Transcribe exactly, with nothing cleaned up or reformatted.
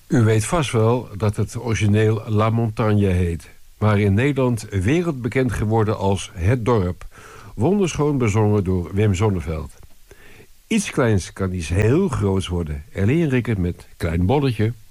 U weet vast wel dat het origineel La Montagne heet, maar in Nederland wereldbekend geworden als Het Dorp. Wonderschoon bezongen door Wim Sonneveld. Iets kleins kan iets heel groots worden. Alleen Rickert met Klein Bolletje.